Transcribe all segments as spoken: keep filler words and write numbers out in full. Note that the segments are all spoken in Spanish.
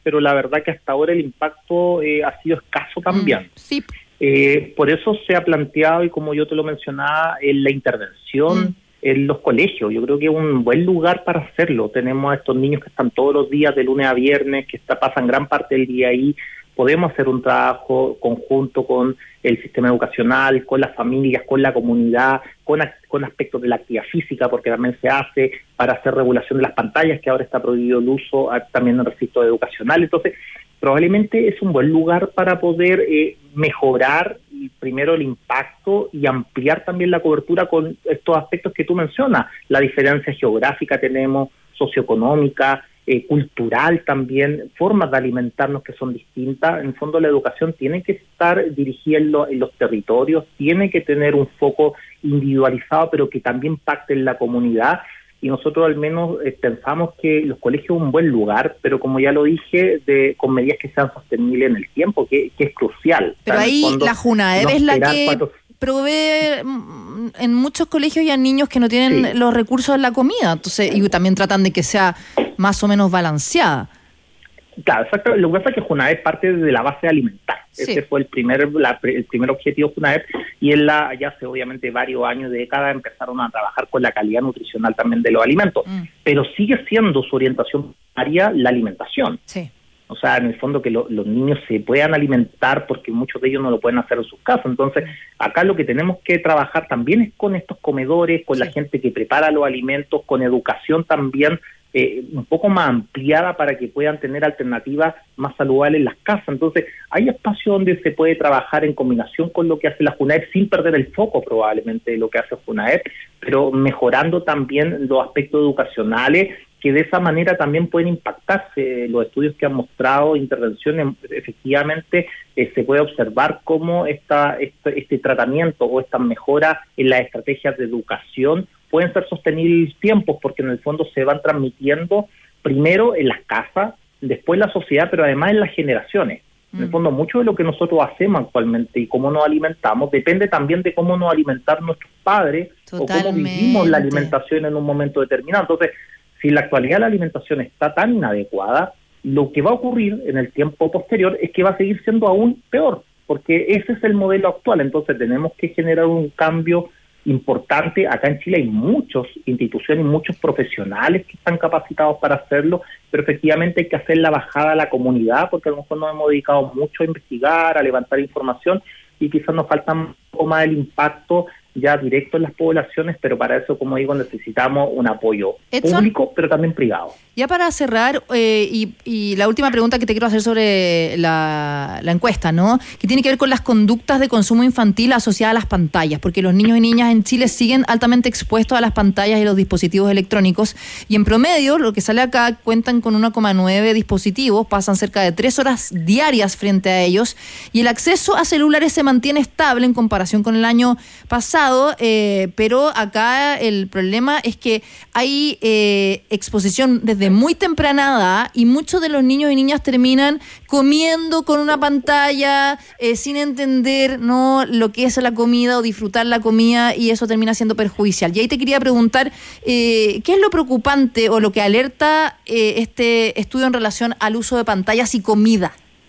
pero la verdad que hasta ahora el impacto eh, ha sido escaso también. Mm, sí. Eh, por eso se ha planteado, y como yo te lo mencionaba, en la intervención mm. en los colegios. Yo creo que es un buen lugar para hacerlo. Tenemos a estos niños que están todos los días, de lunes a viernes, que está, pasan gran parte del día ahí. Podemos hacer un trabajo conjunto con el sistema educacional, con las familias, con la comunidad, con, con aspectos de la actividad física, porque también se hace para hacer regulación de las pantallas, que ahora está prohibido el uso también en el recinto educacional. Entonces, probablemente es un buen lugar para poder eh, mejorar primero el impacto y ampliar también la cobertura con estos aspectos que tú mencionas. La diferencia geográfica tenemos, socioeconómica, eh, cultural también, formas de alimentarnos que son distintas. En el fondo la educación tiene que estar dirigida en, lo, en los territorios, tiene que tener un foco individualizado, pero que también impacte en la comunidad. Y nosotros al menos eh, pensamos que los colegios son un buen lugar, pero como ya lo dije, de, con medidas que sean sostenibles en el tiempo, que, que es crucial. Pero o sea, ahí fondo, la Junaed no es la que cuatro... provee en muchos colegios y a niños que no tienen sí. los recursos en la comida, entonces y también tratan de que sea más o menos balanceada. Claro, exacto. Lo que pasa es que Junaed parte de la base alimentar. Sí. Ese fue el primer la, el primer objetivo de Junaed, y en la, ya hace obviamente varios años, décadas, empezaron a trabajar con la calidad nutricional también de los alimentos. Mm. Pero sigue siendo su orientación primaria la alimentación. Sí. O sea, en el fondo que lo, los niños se puedan alimentar, porque muchos de ellos no lo pueden hacer en sus casas. Entonces, acá lo que tenemos que trabajar también es con estos comedores, con sí. la gente que prepara los alimentos, con educación también, Eh, un poco más ampliada para que puedan tener alternativas más saludables en las casas. Entonces, hay espacios donde se puede trabajar en combinación con lo que hace la Junaed, sin perder el foco probablemente de lo que hace Junaed, pero mejorando también los aspectos educacionales, que de esa manera también pueden impactarse. Los estudios que han mostrado intervenciones, efectivamente, eh, se puede observar cómo esta, este, este tratamiento o esta mejora en las estrategias de educación pueden ser sostenibles tiempos, porque en el fondo se van transmitiendo primero en las casas, después en la sociedad, pero además en las generaciones. Mm. En el fondo, mucho de lo que nosotros hacemos actualmente y cómo nos alimentamos depende también de cómo nos alimentan nuestros padres. Totalmente. O cómo vivimos la alimentación en un momento determinado. Entonces, si en la actualidad la alimentación está tan inadecuada, lo que va a ocurrir en el tiempo posterior es que va a seguir siendo aún peor, porque ese es el modelo actual. Entonces tenemos que generar un cambio importante. Acá en Chile hay muchas instituciones, muchos profesionales que están capacitados para hacerlo, pero efectivamente hay que hacer la bajada a la comunidad, porque a lo mejor nos hemos dedicado mucho a investigar, a levantar información, y quizás nos falta un poco más el impacto ya directo en las poblaciones, pero para eso, como digo, necesitamos un apoyo Edson, público, pero también privado. Ya para cerrar, eh, y, y la última pregunta que te quiero hacer sobre la, la encuesta, ¿no? Que tiene que ver con las conductas de consumo infantil asociadas a las pantallas, porque los niños y niñas en Chile siguen altamente expuestos a las pantallas y los dispositivos electrónicos, y en promedio, lo que sale acá, cuentan con uno coma nueve dispositivos, pasan cerca de tres horas diarias frente a ellos, y el acceso a celulares se mantiene estable en comparación con el año pasado. Eh, pero acá el problema es que hay eh, exposición desde muy temprana edad, y muchos de los niños y niñas terminan comiendo con una pantalla eh, sin entender, ¿no?, lo que es la comida o disfrutar la comida, y eso termina siendo perjudicial. Y ahí te quería preguntar, eh, ¿qué es lo preocupante o lo que alerta eh, este estudio en relación al uso de pantallas y comida?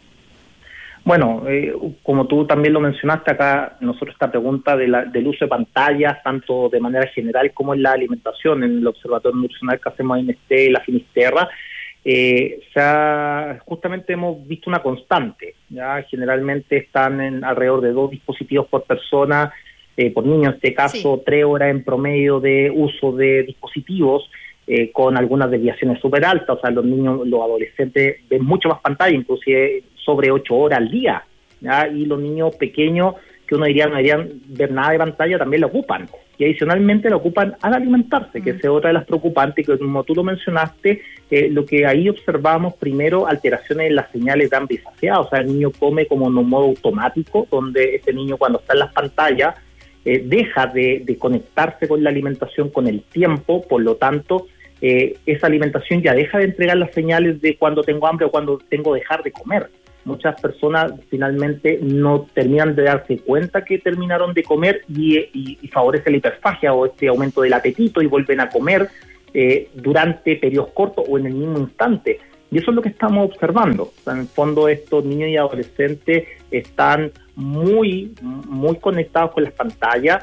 Bueno, eh, como tú también lo mencionaste acá, nosotros esta pregunta de la, del uso de pantallas, tanto de manera general como en la alimentación, en el Observatorio Nutricional que hacemos en este, la Finisterra, eh, o sea, justamente hemos visto una constante. Ya generalmente están en alrededor de dos dispositivos por persona, eh, por niño en este caso, sí. tres horas en promedio de uso de dispositivos, eh, con algunas desviaciones súper altas. O sea, los niños, los adolescentes ven mucho más pantalla, inclusive sobre ocho horas al día, ¿ya? Y los niños pequeños, que uno diría no deberían ver nada de pantalla, también lo ocupan. Y adicionalmente lo ocupan al alimentarse, mm. que es otra de las preocupantes, que como tú lo mencionaste, eh, lo que ahí observamos primero, alteraciones en las señales de hambre y saciedad. O sea, el niño come como en un modo automático, donde este niño cuando está en las pantallas eh, deja de, de conectarse con la alimentación con el tiempo, por lo tanto, eh, esa alimentación ya deja de entregar las señales de cuando tengo hambre o cuando tengo que dejar de comer. Muchas personas finalmente no terminan de darse cuenta que terminaron de comer, y, y, y favorece la hiperfagia o este aumento del apetito, y vuelven a comer eh, durante periodos cortos o en el mismo instante. Y eso es lo que estamos observando. O sea, en el fondo estos niños y adolescentes están muy, muy conectados con las pantallas.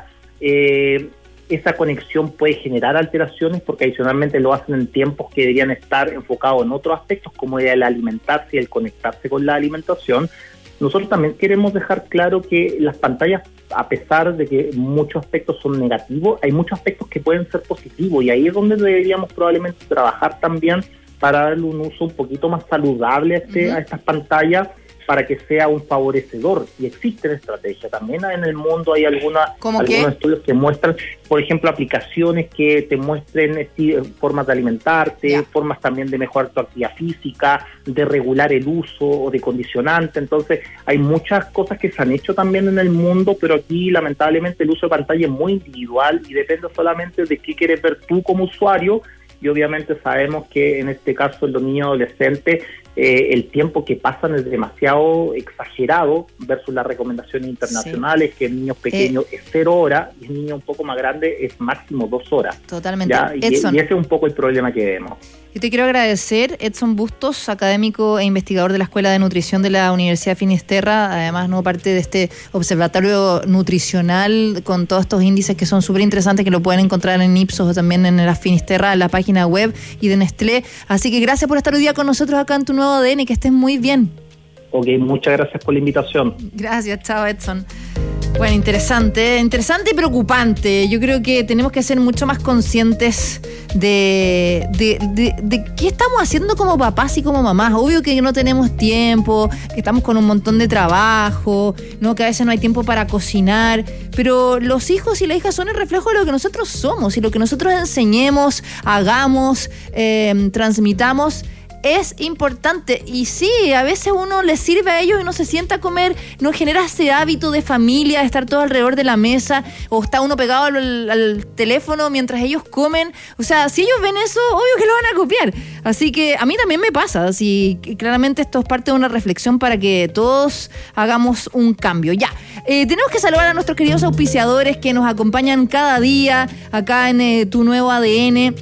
Eh, esa conexión puede generar alteraciones porque adicionalmente lo hacen en tiempos que deberían estar enfocados en otros aspectos, como el alimentarse y el conectarse con la alimentación. Nosotros también queremos dejar claro que las pantallas, a pesar de que muchos aspectos son negativos, hay muchos aspectos que pueden ser positivos, y ahí es donde deberíamos probablemente trabajar también para darle un uso un poquito más saludable a, este, uh-huh. a estas pantallas, para que sea un favorecedor. Y existen estrategias. También en el mundo hay alguna, algunos qué? estudios que muestran, por ejemplo, aplicaciones que te muestren esti- formas de alimentarte, yeah. formas también de mejorar tu actividad física, de regular el uso o de condicionante. Entonces, hay muchas cosas que se han hecho también en el mundo, pero aquí, lamentablemente, el uso de pantalla es muy individual y depende solamente de qué quieres ver tú como usuario. Y obviamente sabemos que en este caso en los niños adolescentes eh, el tiempo que pasan es demasiado exagerado versus las recomendaciones internacionales, sí. que en niños pequeños eh. es cero horas y en niños un poco más grandes es máximo dos horas. Totalmente. ¿Ya? Y, y ese es un poco el problema que vemos. Yo te quiero agradecer, Edson Bustos, académico e investigador de la Escuela de Nutrición de la Universidad de Finisterra, además no parte de este observatorio nutricional con todos estos índices que son súper interesantes, que lo pueden encontrar en Ipsos o también en la Finisterra, en la página web y de Nestlé. Así que gracias por estar hoy día con nosotros acá en Tu Nuevo A D N, que estés muy bien. Ok, muchas gracias por la invitación. Gracias, chao Edson. Bueno, interesante, interesante y preocupante. Yo creo que tenemos que ser mucho más conscientes de, de, de, de qué estamos haciendo como papás y como mamás. Obvio que no tenemos tiempo, que estamos con un montón de trabajo, ¿no? Que a veces no hay tiempo para cocinar, pero los hijos y las hijas son el reflejo de lo que nosotros somos, y lo que nosotros enseñemos, hagamos, eh, transmitamos. Es importante, y sí, a veces uno les sirve a ellos y no se sienta a comer, no genera ese hábito de familia, de estar todo alrededor de la mesa, o está uno pegado al, al teléfono mientras ellos comen. O sea, si ellos ven eso, obvio que lo van a copiar. Así que a mí también me pasa, así que claramente esto es parte de una reflexión para que todos hagamos un cambio. Ya, eh, tenemos que saludar a nuestros queridos auspiciadores que nos acompañan cada día acá en eh, Tu Nuevo A D N,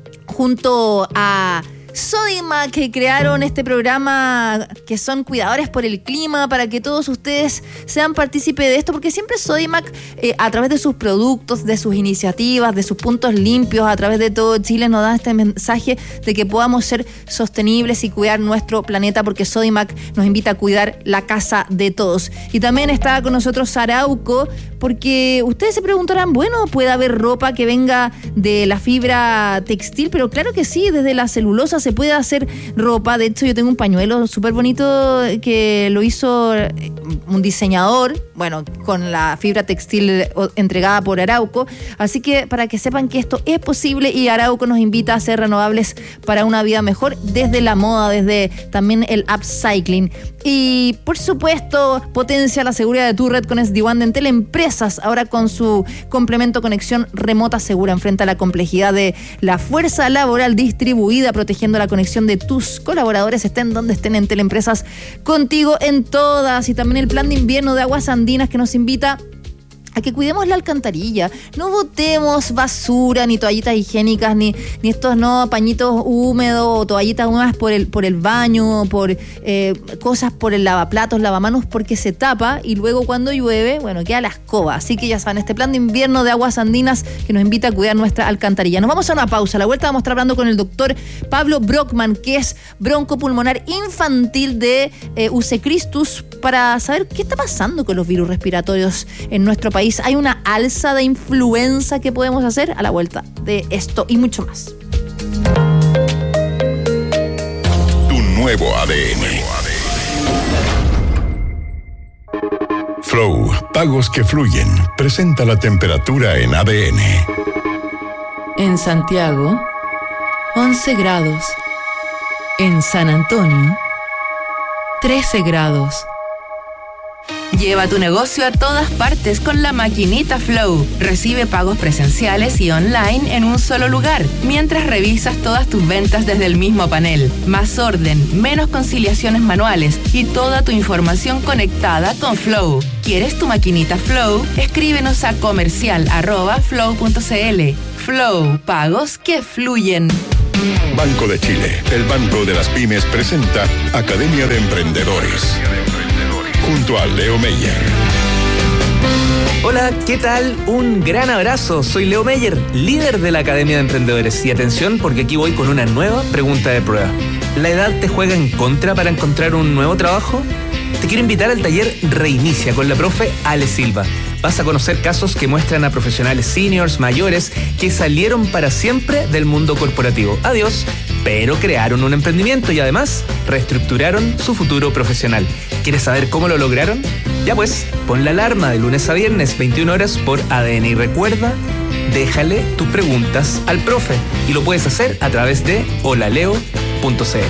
junto a Sodimac, que crearon este programa, que son cuidadores por el clima, para que todos ustedes sean partícipes de esto, porque siempre Sodimac, eh, a través de sus productos, de sus iniciativas, de sus puntos limpios, a través de todo Chile, nos da este mensaje de que podamos ser sostenibles y cuidar nuestro planeta, porque Sodimac nos invita a cuidar la casa de todos. Y también está con nosotros Arauco, porque ustedes se preguntarán, bueno, ¿puede haber ropa que venga de la fibra textil? Pero claro que sí, desde la celulosa se puede hacer ropa. De hecho, yo tengo un pañuelo súper bonito que lo hizo un diseñador, bueno, con la fibra textil entregada por Arauco. Así que para que sepan que esto es posible, y Arauco nos invita a ser renovables para una vida mejor, desde la moda, desde también el upcycling. Y por supuesto, potencia la seguridad de tu red con S D WAN de Entel Empresas, ahora con su complemento conexión remota segura. Enfrenta la complejidad de la fuerza laboral distribuida, protegiendo la conexión de tus colaboradores, estén donde estén. Entel Empresas, contigo en todas. Y también el plan de invierno de Aguas Andinas, que nos invita a que cuidemos la alcantarilla, no botemos basura, ni toallitas higiénicas, ni, ni estos no pañitos húmedos o toallitas húmedas por el, por el baño, por eh, cosas por el lavaplatos, lavamanos, porque se tapa y luego cuando llueve, bueno, queda la escoba. Así que ya saben, este plan de invierno de Aguas Andinas que nos invita a cuidar nuestra alcantarilla. Nos vamos a una pausa. A la vuelta vamos a estar hablando con el doctor Pablo Brockman, que es broncopulmonar infantil de eh, U C Christus, para saber qué está pasando con los virus respiratorios en nuestro país. ¿Hay una alza de influenza que podemos hacer? A la vuelta de esto y mucho más. Tu nuevo A D N. Flow, pagos que fluyen. Presenta la temperatura en A D N. En Santiago, once grados. En San Antonio, trece grados. Lleva tu negocio a todas partes con la maquinita Flow. Recibe pagos presenciales y online en un solo lugar, mientras revisas todas tus ventas desde el mismo panel. Más orden, menos conciliaciones manuales y toda tu información conectada con Flow. ¿Quieres tu maquinita Flow? Escríbenos a comercial arroba flow punto cl. Flow, pagos que fluyen. Banco de Chile, el Banco de las Pymes, presenta Academia de Emprendedores, junto a Leo Meyer. Hola, ¿qué tal? Un gran abrazo. Soy Leo Meyer, líder de la Academia de Emprendedores. Y atención, porque aquí voy con una nueva pregunta de prueba. ¿La edad te juega en contra para encontrar un nuevo trabajo? Te quiero invitar al taller Reinicia con la profe Ale Silva. Vas a conocer casos que muestran a profesionales seniors, mayores, que salieron para siempre del mundo corporativo. Adiós, pero crearon un emprendimiento y además reestructuraron su futuro profesional. ¿Quieres saber cómo lo lograron? Ya pues, pon la alarma de lunes a viernes, veintiuna horas por A D N. Y recuerda, déjale tus preguntas al profe. Y lo puedes hacer a través de holaleo punto c l.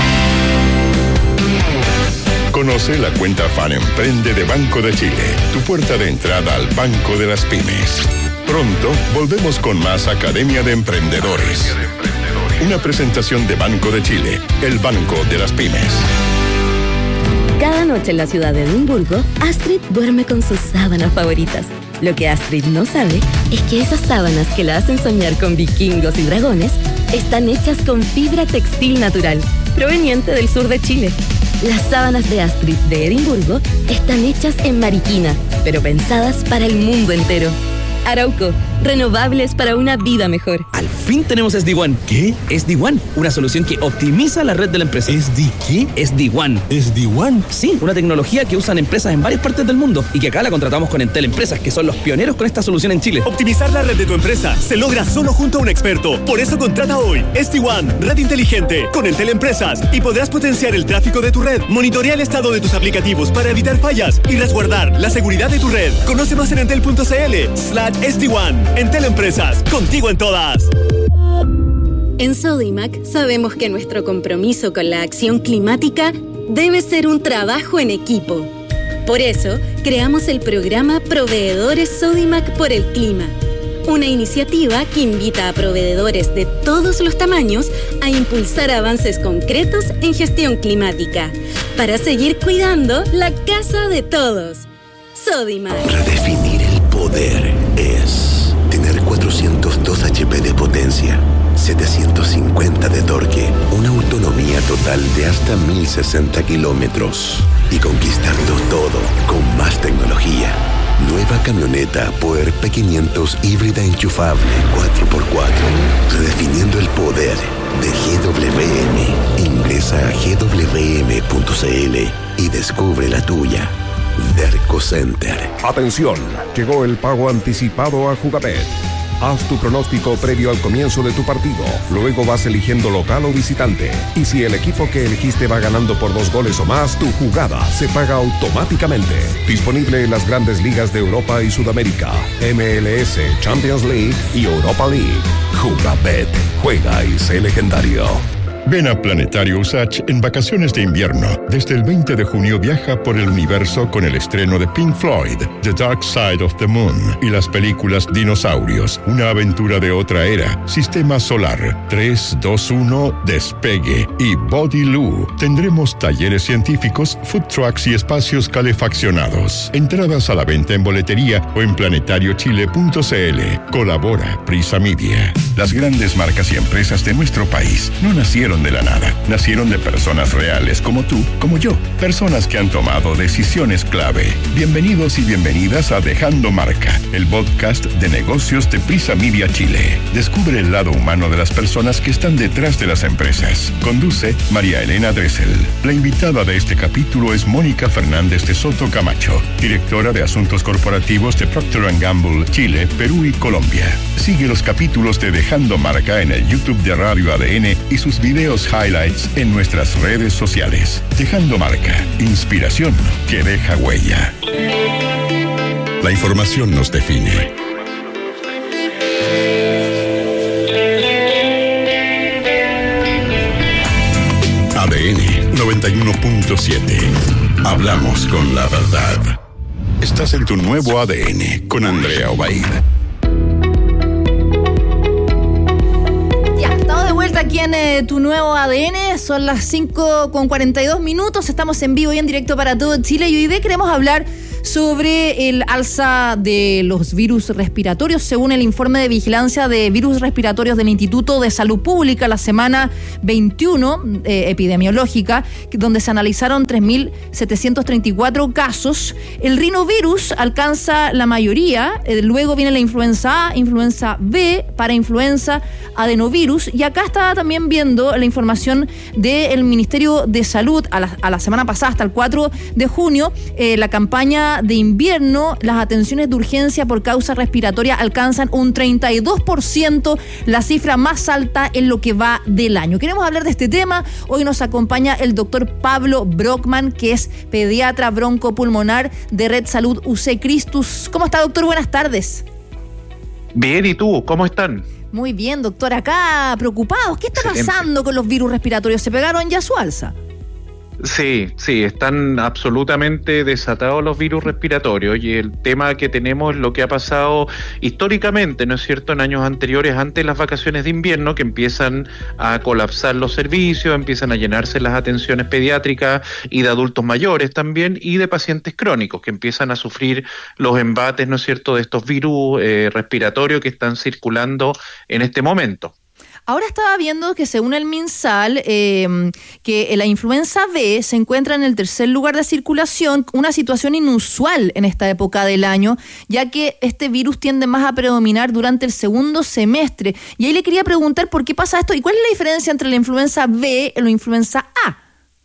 Conoce la cuenta Fan Emprende de Banco de Chile, tu puerta de entrada al Banco de las Pymes. Pronto volvemos con más Academia de Emprendedores. Una presentación de Banco de Chile, el Banco de las Pymes. Cada noche en la ciudad de Edimburgo, Astrid duerme con sus sábanas favoritas. Lo que Astrid no sabe es que esas sábanas que la hacen soñar con vikingos y dragones están hechas con fibra textil natural, proveniente del sur de Chile. Las sábanas de Astrid de Edimburgo están hechas en Mariquina, pero pensadas para el mundo entero. Arauco, renovables para una vida mejor. Al fin tenemos S D One. ¿Qué? S D One, una solución que optimiza la red de la empresa. ¿S D qué? S D One. ¿S D One? Sí, una tecnología que usan empresas en varias partes del mundo y que acá la contratamos con Entel Empresas, que son los pioneros con esta solución en Chile. Optimizar la red de tu empresa se logra solo junto a un experto. Por eso contrata hoy S D One, red inteligente, con Entel Empresas, y podrás potenciar el tráfico de tu red, monitorear el estado de tus aplicativos para evitar fallas y resguardar la seguridad de tu red. Conoce más en entel punto c l slash S D One. Entel Empresas, contigo en todas. En Sodimac sabemos que nuestro compromiso con la acción climática debe ser un trabajo en equipo. Por eso, creamos el programa Proveedores Sodimac por el Clima, una iniciativa que invita a proveedores de todos los tamaños a impulsar avances concretos en gestión climática, para seguir cuidando la casa de todos. Sodimac. Redefinir el poder es tener cuatrocientos dos H P de potencia, setecientos cincuenta de torque, una autonomía total de hasta mil sesenta kilómetros y conquistarlo todo con más tecnología. Nueva camioneta Puer P quinientos híbrida enchufable cuatro por cuatro, redefiniendo el poder de G W M. Ingresa a g w m punto c l y descubre la tuya. Derco Center. Atención, llegó el pago anticipado a Jugabet. Haz tu pronóstico previo al comienzo de tu partido. Luego vas eligiendo local o visitante. Y si el equipo que elegiste va ganando por dos goles o más, tu jugada se paga automáticamente. Disponible en las grandes ligas de Europa y Sudamérica, M L S, Champions League y Europa League. Jugabet. Juega y sé legendario. Ven a Planetario Usach en vacaciones de invierno. Desde el veinte de junio viaja por el universo con el estreno de Pink Floyd, The Dark Side of the Moon, y las películas Dinosaurios, una aventura de otra era, Sistema Solar, tres, dos, uno, Despegue y Body Loo. Tendremos talleres científicos, food trucks y espacios calefaccionados. Entradas a la venta en boletería o en planetario chile punto c l. Colabora Prisa Media. Las grandes marcas y empresas de nuestro país no nacieron de la nada. Nacieron de personas reales como tú, como yo. Personas que han tomado decisiones clave. Bienvenidos y bienvenidas a Dejando Marca, el podcast de negocios de Prisa Media Chile. Descubre el lado humano de las personas que están detrás de las empresas. Conduce María Elena Dressel. La invitada de este capítulo es Mónica Fernández de Soto Camacho, directora de Asuntos Corporativos de Procter and Gamble, Chile, Perú y Colombia. Sigue los capítulos de Dejando Marca en el YouTube de Radio A D N y sus videos highlights en nuestras redes sociales. Dejando Marca, inspiración que deja huella. La información nos define. A D N noventa y uno punto siete. Hablamos con la verdad. Estás en tu nuevo A D N con Andrea Obaid. Aquí en eh, tu nuevo A D N, son las cinco con cuarenta y dos minutos, estamos en vivo y en directo para todo Chile y hoy día queremos hablar sobre el alza de los virus respiratorios, según el informe de vigilancia de virus respiratorios del Instituto de Salud Pública, la semana veintiuno eh, epidemiológica, donde se analizaron tres mil setecientos treinta y cuatro casos. El rinovirus alcanza la mayoría, eh, luego viene la influenza A, influenza B, parainfluenza, adenovirus, y acá estaba también viendo la información del Ministerio de Salud a la, a la semana pasada, hasta el cuatro de junio, eh, la campaña de invierno, las atenciones de urgencia por causa respiratoria alcanzan un treinta y dos por ciento, la cifra más alta en lo que va del año. Queremos hablar de este tema. Hoy nos acompaña el doctor Pablo Brockman, que es pediatra broncopulmonar de Red Salud U C Christus. ¿Cómo está, doctor? Buenas tardes. Bien, ¿y tú? ¿Cómo están? Muy bien, doctor. Acá preocupados. ¿Qué está Excelente. pasando con los virus respiratorios? ¿Se pegaron ya su alza? Sí, sí, están absolutamente desatados los virus respiratorios, y el tema que tenemos es lo que ha pasado históricamente, ¿no es cierto?, en años anteriores, antes de las vacaciones de invierno, que empiezan a colapsar los servicios, empiezan a llenarse las atenciones pediátricas y de adultos mayores también, y de pacientes crónicos, que empiezan a sufrir los embates, ¿no es cierto?, de estos virus eh, respiratorios que están circulando en este momento. Ahora estaba viendo que según el MinSal, eh, que la influenza B se encuentra en el tercer lugar de circulación, una situación inusual en esta época del año, ya que este virus tiende más a predominar durante el segundo semestre. Y ahí le quería preguntar por qué pasa esto y cuál es la diferencia entre la influenza B y la influenza A.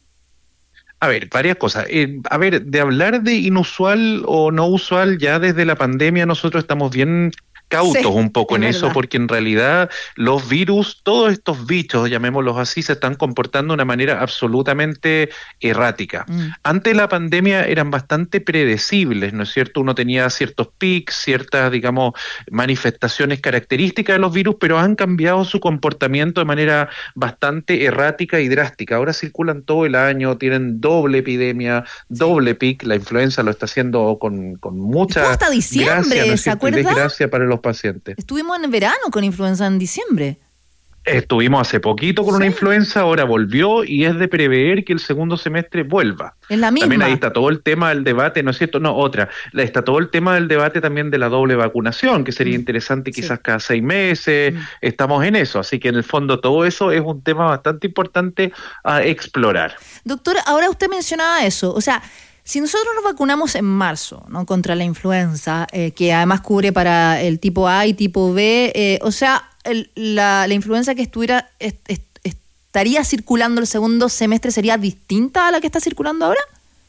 A ver, varias cosas. Eh, a ver, de hablar de inusual o no usual, ya desde la pandemia nosotros estamos bien cautos sí, un poco en eso, porque en realidad los virus, todos estos bichos, llamémoslos así, se están comportando de una manera absolutamente errática. Mm. Antes de la pandemia eran bastante predecibles, ¿no es cierto? Uno tenía ciertos pics, ciertas, digamos, manifestaciones características de los virus, pero han cambiado su comportamiento de manera bastante errática y drástica. Ahora circulan todo el año, tienen doble epidemia, doble pic. La influenza lo está haciendo con, con mucha hasta diciembre, gracia, ¿no es ¿se cierto? acuerda? Y desgracia para los pacientes. Estuvimos en verano con influenza en diciembre. Estuvimos hace poquito con sí. una influenza, ahora volvió y es de prever que el segundo semestre vuelva. Es la misma. También ahí está todo el tema del debate, ¿no es cierto? No, otra. Está todo el tema del debate también de la doble vacunación, que sería mm. interesante quizás sí. cada seis meses. Mm. Estamos en eso, así que en el fondo todo eso es un tema bastante importante a explorar. Doctor, ahora usted mencionaba eso, o sea, si nosotros nos vacunamos en marzo, ¿no?, contra la influenza, eh, que además cubre para el tipo A y tipo B, eh, o sea, el, la, la influenza que estuviera est, est, estaría circulando el segundo semestre sería distinta a la que está circulando ahora.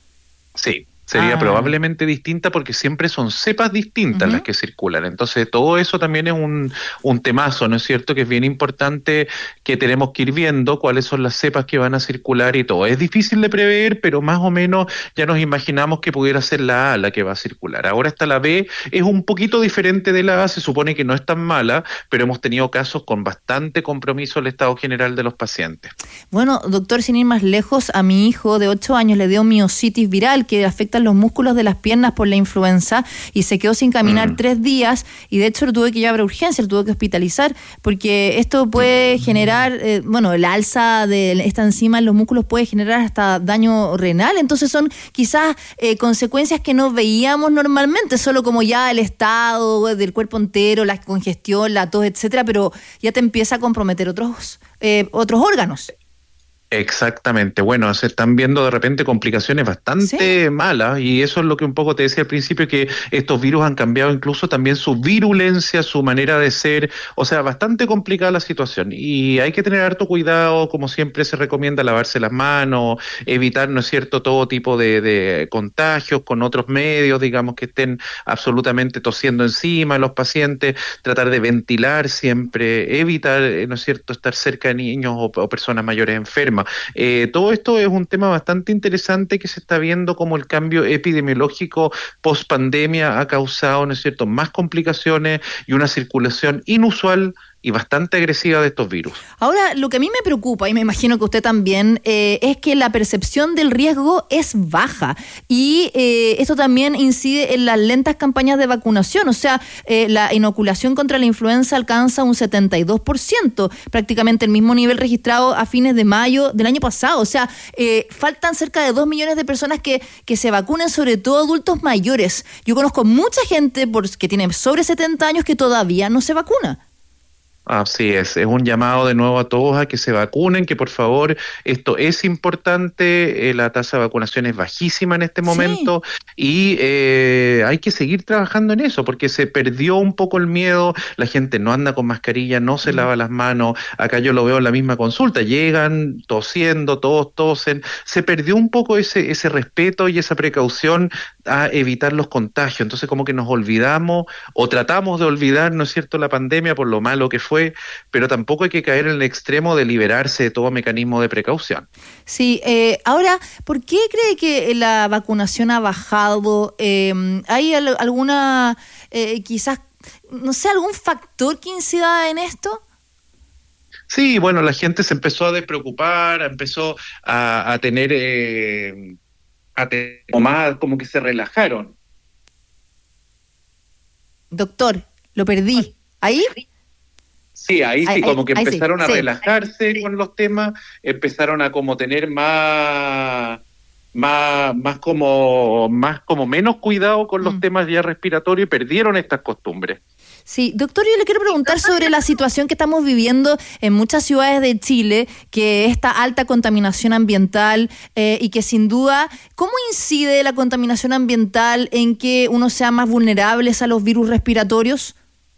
Sí. Sería ah. probablemente distinta porque siempre son cepas distintas uh-huh. las que circulan. Entonces, todo eso también es un, un temazo, ¿no es cierto?, que es bien importante, que tenemos que ir viendo cuáles son las cepas que van a circular y todo. Es difícil de prever, pero más o menos ya nos imaginamos que pudiera ser la A la que va a circular. Ahora está la B, es un poquito diferente de la A, se supone que no es tan mala, pero hemos tenido casos con bastante compromiso el estado general de los pacientes. Bueno, doctor, sin ir más lejos, a mi hijo de ocho años le dio miositis viral que afecta los músculos de las piernas por la influenza y se quedó sin caminar mm. tres días y de hecho lo tuve que llevar a urgencia, lo tuve que hospitalizar porque esto puede generar, eh, bueno, el alza de esta enzima en los músculos puede generar hasta daño renal, entonces son quizás eh, consecuencias que no veíamos normalmente, solo como ya el estado del cuerpo entero, la congestión, la tos, etcétera, pero ya te empieza a comprometer otros, eh, otros órganos. Exactamente, bueno, se están viendo de repente complicaciones bastante ¿Sí? malas y eso es lo que un poco te decía al principio, que estos virus han cambiado incluso también su virulencia, su manera de ser, o sea, bastante complicada la situación y hay que tener harto cuidado, como siempre se recomienda lavarse las manos, evitar, ¿no es cierto?, todo tipo de, de contagios con otros medios, digamos, que estén absolutamente tosiendo encima de los pacientes, tratar de ventilar siempre, evitar, ¿no es cierto?, estar cerca de niños o, o personas mayores enfermas. Eh, todo esto es un tema bastante interesante que se está viendo como el cambio epidemiológico post pandemia ha causado, ¿no es cierto?, más complicaciones y una circulación inusual y bastante agresiva de estos virus. Ahora, lo que a mí me preocupa, y me imagino que usted también, eh, es que la percepción del riesgo es baja y eh, esto también incide en las lentas campañas de vacunación, o sea, eh, la inoculación contra la influenza alcanza un setenta y dos por ciento, prácticamente el mismo nivel registrado a fines de mayo del año pasado, o sea, eh, faltan cerca de dos millones de personas que, que se vacunen, sobre todo adultos mayores. Yo conozco mucha gente por, que tiene sobre setenta años que todavía no se vacuna. Así es, es un llamado de nuevo a todos a que se vacunen, que por favor, esto es importante, eh, la tasa de vacunación es bajísima en este momento sí. y eh, hay que seguir trabajando en eso, porque se perdió un poco el miedo, la gente no anda con mascarilla, no se mm. lava las manos, acá yo lo veo en la misma consulta, llegan tosiendo, todos tosen, se perdió un poco ese, ese respeto y esa precaución a evitar los contagios, entonces como que nos olvidamos o tratamos de olvidar, ¿no es cierto?, la pandemia por lo malo que fue. Fue, pero tampoco hay que caer en el extremo de liberarse de todo mecanismo de precaución. Sí, eh, ahora, ¿por qué cree que la vacunación ha bajado? Eh, ¿Hay al, alguna, eh, quizás, no sé, algún factor que incida en esto? Sí, bueno, la gente se empezó a despreocupar, empezó a, a tener, eh, a tener más, como que se relajaron. Doctor, lo perdí. ¿Ahí? Sí, ahí sí, ahí, como que ahí, empezaron sí, a sí. relajarse con los temas, empezaron a como tener más, más, más como, más como menos cuidado con los mm. temas ya respiratorios y perdieron estas costumbres. Sí, doctor, yo le quiero preguntar sobre la situación que estamos viviendo en muchas ciudades de Chile, que esta alta contaminación ambiental eh, y que sin duda, ¿cómo incide la contaminación ambiental en que uno sea más vulnerable a los virus respiratorios?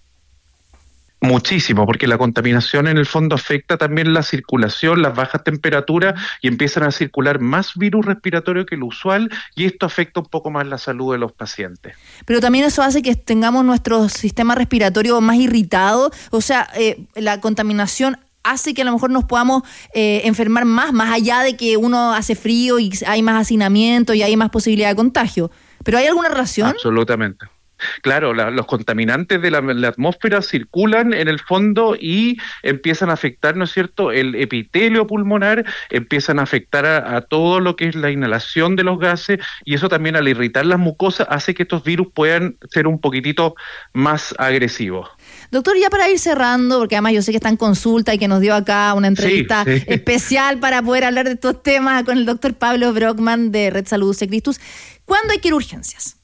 Muchísimo, porque la contaminación en el fondo afecta también la circulación, las bajas temperaturas y empiezan a circular más virus respiratorio que lo usual y esto afecta un poco más la salud de los pacientes. Pero también eso hace que tengamos nuestro sistema respiratorio más irritado, o sea, eh, la contaminación hace que a lo mejor nos podamos eh, enfermar más, más allá de que uno hace frío y hay más hacinamiento y hay más posibilidad de contagio. ¿Pero hay alguna relación? Absolutamente. Claro, la, los contaminantes de la, la atmósfera circulan en el fondo y empiezan a afectar, ¿no es cierto?, el epitelio pulmonar, empiezan a afectar a, a todo lo que es la inhalación de los gases y eso también al irritar las mucosas hace que estos virus puedan ser un poquitito más agresivos. Doctor, ya para ir cerrando, porque además yo sé que está en consulta y que nos dio acá una entrevista sí, sí. especial para poder hablar de estos temas con el doctor Pablo Brockman de Red Salud Secristus, ¿cuándo hay que ir a urgencias?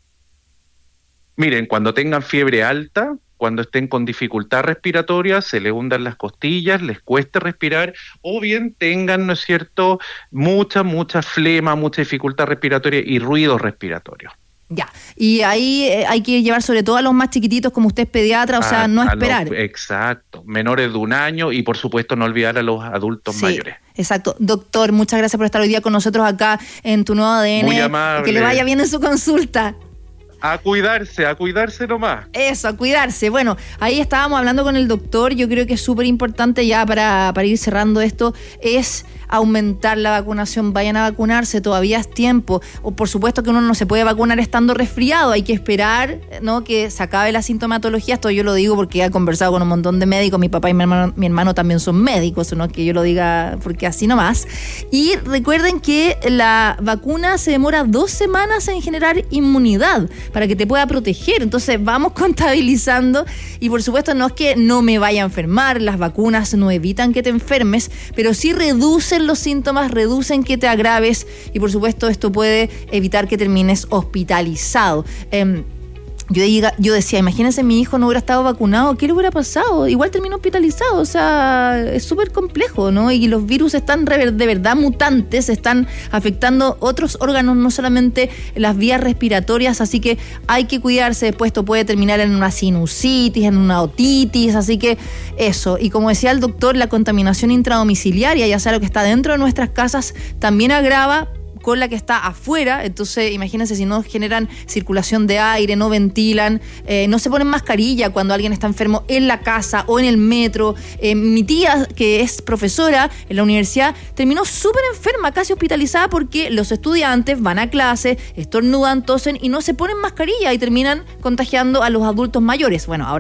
Miren, cuando tengan fiebre alta, cuando estén con dificultad respiratoria, se le hundan las costillas, les cueste respirar, o bien tengan, ¿no es cierto?, mucha, mucha flema, mucha dificultad respiratoria y ruidos respiratorios. Ya, y ahí eh, hay que llevar sobre todo a los más chiquititos, como usted es pediatra, o a, sea, no esperar. Los, exacto, menores de un año y por supuesto no olvidar a los adultos sí, mayores. Exacto. Doctor, muchas gracias por estar hoy día con nosotros acá en Tu Nuevo A D N. Muy amable. Que le vaya bien en su consulta. A cuidarse, a cuidarse nomás. Eso, a cuidarse. Bueno, ahí estábamos hablando con el doctor. Yo creo que es súper importante ya para, para ir cerrando esto, es aumentar la vacunación. Vayan a vacunarse, todavía es tiempo. O por supuesto que uno no se puede vacunar estando resfriado, hay que esperar, ¿no?, que se acabe la sintomatología. Esto yo lo digo porque he conversado con un montón de médicos. Mi papá y mi hermano, mi hermano también son médicos, no que yo lo diga porque así nomás. Y recuerden que la vacuna se demora dos semanas en generar inmunidad para que te pueda proteger. Entonces vamos contabilizando y por supuesto no es que no me vaya a enfermar, las vacunas no evitan que te enfermes, pero sí reducen los síntomas, reducen que te agraves y por supuesto esto puede evitar que termines hospitalizado. Eh, Yo, diga, yo decía, imagínense, mi hijo no hubiera estado vacunado, ¿qué le hubiera pasado? Igual terminó hospitalizado, o sea, es súper complejo, ¿no? Y los virus están de verdad mutantes, están afectando otros órganos, no solamente las vías respiratorias, así que hay que cuidarse, después esto puede terminar en una sinusitis, en una otitis, así que eso. Y como decía el doctor, la contaminación intradomiciliaria, ya sea lo que está dentro de nuestras casas, también agrava con la que está afuera. Entonces imagínense, si no generan circulación de aire, no ventilan, eh, no se ponen mascarilla cuando alguien está enfermo en la casa o en el metro. Eh, mi tía, que es profesora en la universidad, terminó súper enferma, casi hospitalizada, porque los estudiantes van a clase, estornudan, tosen y no se ponen mascarilla y terminan contagiando a los adultos mayores. Bueno, ahora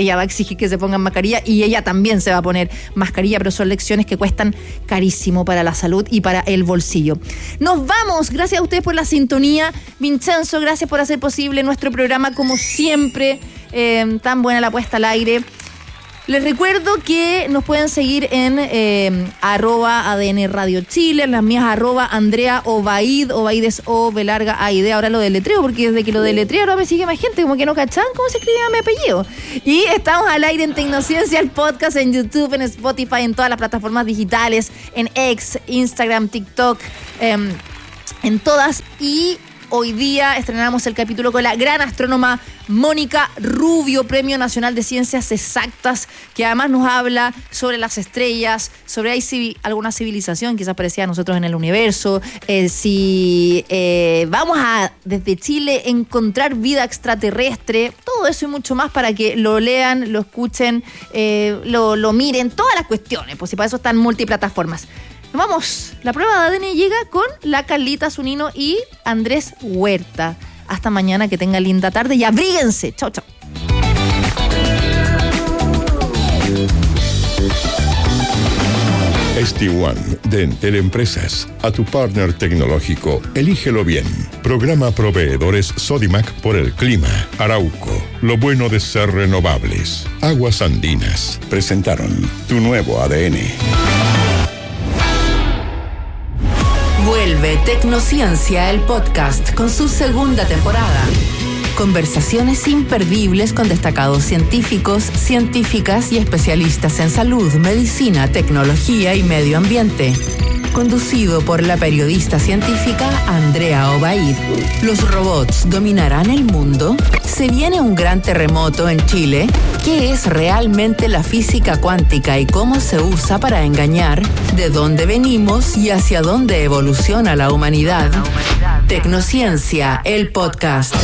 ella va a exigir que se pongan mascarilla y ella también se va a poner mascarilla, pero son lecciones que cuestan carísimo para la salud y para el bolsillo. Nos vamos, gracias a ustedes por la sintonía. Vincenzo, gracias por hacer posible nuestro programa como siempre, eh, tan buena la puesta al aire. Les recuerdo que nos pueden seguir en eh, arroba A D N Radio Chile, en las mías arroba Andrea Obaid, Obaid es O, B larga A I D, ahora lo deletreo, porque desde que lo deletreo ahora me sigue más gente, como que no cachan cómo se escribía mi apellido. Y estamos al aire en Tecnociencia, el podcast, en YouTube, en Spotify, en todas las plataformas digitales, en X, Instagram, TikTok, eh, en todas. Y hoy día estrenamos el capítulo con la gran astrónoma Mónica Rubio, Premio Nacional de Ciencias Exactas, que además nos habla sobre las estrellas, sobre hay civi- alguna civilización quizás parecida a nosotros en el universo, eh, si eh, vamos a, desde Chile, encontrar vida extraterrestre, todo eso y mucho más para que lo lean, lo escuchen, eh, lo, lo miren, todas las cuestiones, pues si para eso están multiplataformas. Nos vamos, la prueba de A D N llega con la Carlita Zunino y Andrés Huerta. Hasta mañana, que tengan linda tarde y abríguense. Chau, chau. S D One de Entel Empresas. A tu partner tecnológico, elígelo bien. Programa Proveedores Sodimac por el clima. Arauco, lo bueno de ser renovables. Aguas Andinas presentaron tu nuevo A D N. Vuelve Tecnociencia, el podcast, con su segunda temporada. Conversaciones imperdibles con destacados científicos, científicas y especialistas en salud, medicina, tecnología y medio ambiente. Conducido por la periodista científica Andrea Obaid. ¿Los robots dominarán el mundo? ¿Se viene un gran terremoto en Chile? ¿Qué es realmente la física cuántica y cómo se usa para engañar? ¿De dónde venimos y hacia dónde evoluciona la humanidad? Tecnociencia, el podcast.